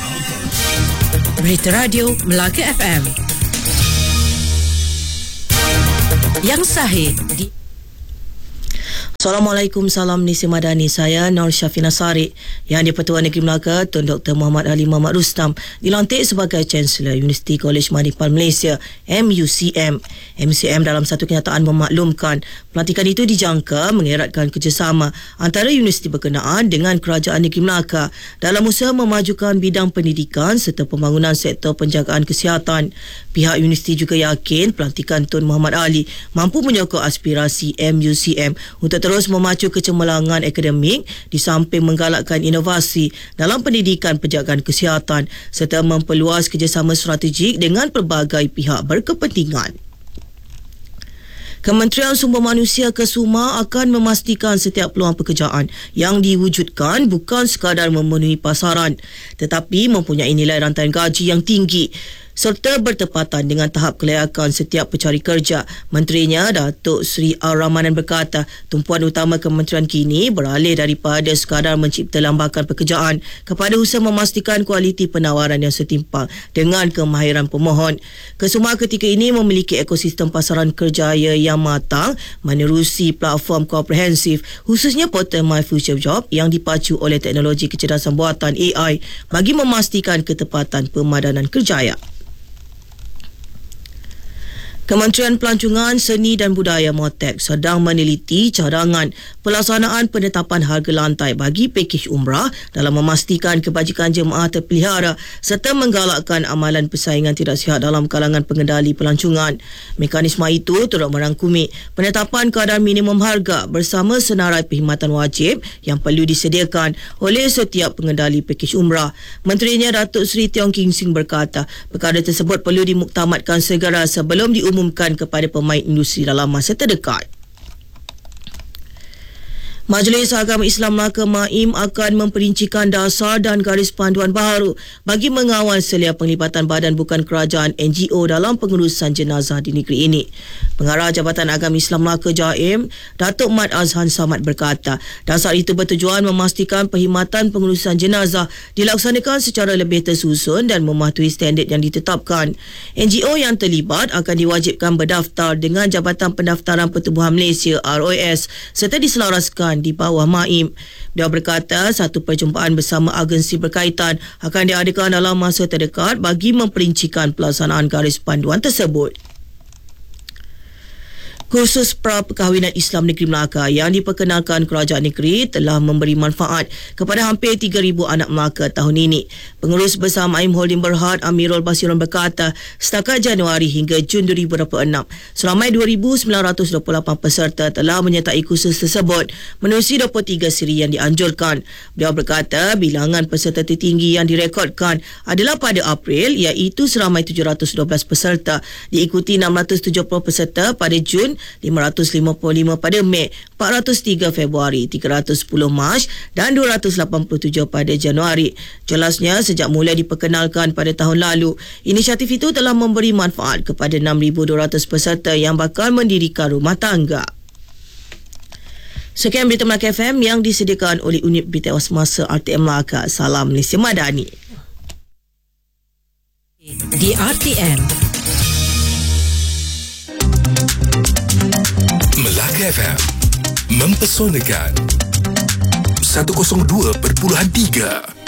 Berita Radio Melaka FM. Yang sahih di Assalamualaikum, salam Nisi Madani. Saya Nur Syafina Sari. Yang di-Pertuan Negeri Melaka, Tun Dr. Muhammad Ali Muhammad Rustam dilantik sebagai Chancellor Universiti College Manipal Malaysia MUCM. MUCM dalam satu kenyataan memaklumkan pelantikan itu dijangka mengeratkan kerjasama antara universiti berkenaan dengan Kerajaan Negeri Melaka dalam usaha memajukan bidang pendidikan serta pembangunan sektor penjagaan kesihatan. Pihak universiti juga yakin pelantikan Tun Muhammad Ali mampu menyokong aspirasi MUCM untuk terus memacu kecemerlangan akademik di samping menggalakkan inovasi dalam pendidikan penjagaan kesihatan serta memperluas kerjasama strategik dengan pelbagai pihak berkepentingan. Kementerian Sumber Manusia Kesuma akan memastikan setiap peluang pekerjaan yang diwujudkan bukan sekadar memenuhi pasaran tetapi mempunyai nilai rantaian gaji yang tinggi serta bertepatan dengan tahap kelayakan setiap pencari kerja. Menterinya Datuk Seri Ar-Rahmanan berkata, tumpuan utama kementerian kini beralih daripada sekadar mencipta lambakan pekerjaan kepada usaha memastikan kualiti penawaran yang setimpal dengan kemahiran pemohon. Kesuma ketika ini memiliki ekosistem pasaran kerjaya yang matang menerusi platform komprehensif khususnya portal My Future Job yang dipacu oleh teknologi kecerdasan buatan AI bagi memastikan ketepatan pemadanan kerjaya. Kementerian Pelancongan, Seni dan Budaya MOTEK sedang meneliti cadangan pelaksanaan penetapan harga lantai bagi pakej umrah dalam memastikan kebajikan jemaah terpelihara serta menggalakkan amalan persaingan tidak sihat dalam kalangan pengendali pelancongan. Mekanisme itu turut merangkumi penetapan kadar minimum harga bersama senarai perkhidmatan wajib yang perlu disediakan oleh setiap pengendali pakej umrah. Menterinya Datuk Seri Tiong King Sing berkata, perkara tersebut perlu dimuktamadkan segera sebelum diumumkan kepada pemain industri dalam masa terdekat. Majlis Agama Islam Melaka MAIM akan memperincikan dasar dan garis panduan baharu bagi mengawal selia penglibatan badan bukan kerajaan NGO dalam pengurusan jenazah di negeri ini. Pengarah Jabatan Agama Islam Melaka JAIM, Datuk Mat Azhan Samad berkata, dasar itu bertujuan memastikan perkhidmatan pengurusan jenazah dilaksanakan secara lebih tersusun dan mematuhi standard yang ditetapkan. NGO yang terlibat akan diwajibkan berdaftar dengan Jabatan Pendaftaran Pertubuhan Malaysia ROS serta diselaraskan di bawah MAIM. Dia berkata satu perjumpaan bersama agensi berkaitan akan diadakan dalam masa terdekat bagi memperincikan pelaksanaan garis panduan tersebut. Kursus pra-perkahwinan Islam Negeri Melaka yang diperkenalkan kerajaan negeri telah memberi manfaat kepada hampir 3,000 anak Melaka tahun ini. Pengurus besar MAIM Holding Berhad Amirul Basirun berkata, setakat Januari hingga Jun 2026, seramai 2,928 peserta telah menyertai kursus tersebut menerusi 23 siri yang dianjurkan. Beliau berkata, bilangan peserta tertinggi yang direkodkan adalah pada April iaitu seramai 712 peserta, diikuti 670 peserta pada Jun, 555 pada Mei, 403 Februari, 310 Mac dan 287 pada Januari. Jelasnya, sejak mula diperkenalkan pada tahun lalu, inisiatif itu telah memberi manfaat kepada 6,200 peserta yang bakal mendirikan rumah tangga. Sekian berita Melaka FM yang disediakan oleh unit berita semasa RTM Melaka. Salam Nisi Madani. di RTM. Melaka FM mempesonakan 102.3